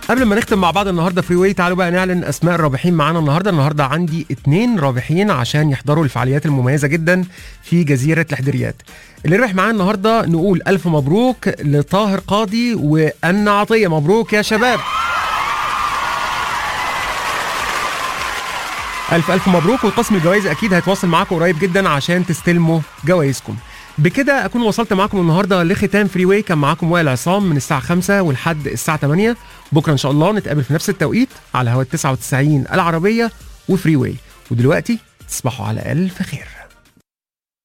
قبل ما نختم مع بعض النهارده فري واي، تعالوا بقى نعلن اسماء الرابحين معانا النهارده عندي 2 رابحين عشان يحضروا الفعاليات المميزه جدا في جزيره الحدريات. اللي ربح معانا النهارده نقول الف مبروك لطاهر قاضي وأن عطيه. مبروك يا شباب، ألف مبروك. وقسم الجوائز أكيد هيتواصل معاكم قريب جدا عشان تستلموا جوائزكم. بكده أكون وصلت معاكم النهاردة لختام فري واي. كان معاكم وائل عصام من الساعة 5 ولحد الساعة 8. بكرة إن شاء الله نتقابل في نفس التوقيت على هوا 99 العربية وفري واي. ودلوقتي تصبحوا على ألف خير.